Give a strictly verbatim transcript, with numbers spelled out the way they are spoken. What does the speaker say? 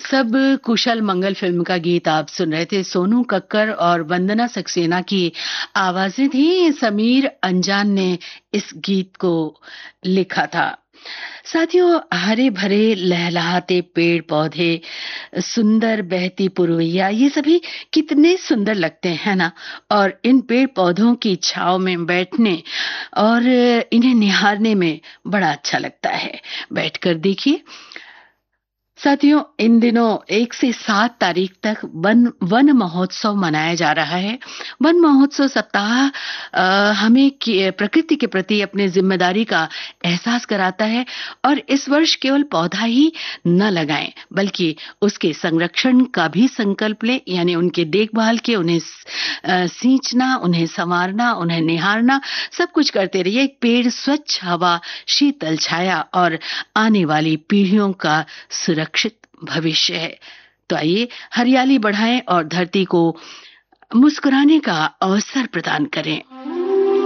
सब कुशल मंगल फिल्म का गीत आप सुन रहे थे। सोनू कक्कर और वंदना सक्सेना की आवाजें थी। समीर अंजान ने इस गीत को लिखा था। साथियों, हरे भरे लहलहाते पेड़ पौधे, सुंदर बहती पुरवैया, ये सभी कितने सुंदर लगते हैं ना। और इन पेड़ पौधों की छांव में बैठने और इन्हें निहारने में बड़ा अच्छा लगता है। बैठकर देखिए साथियों, इन दिनों एक से सात तारीख तक वन वन महोत्सव मनाया जा रहा है। वन महोत्सव सप्ताह अ, हमें कि- प्रकृति के प्रति अपनी जिम्मेदारी का एहसास कराता है। और इस वर्ष केवल पौधा ही न लगाएं, बल्कि उसके संरक्षण का भी संकल्प लें। यानी उनके देखभाल के, उन्हें अ, सींचना, उन्हें संवारना, उन्हें निहारना, सब कुछ करते रहिए। एक पेड़ स्वच्छ हवा, शीतल छाया और आने वाली पीढ़ियों का सुरक्षित भविष्य है। तो आइए हरियाली बढ़ाएं और धरती को मुस्कुराने का अवसर प्रदान करें।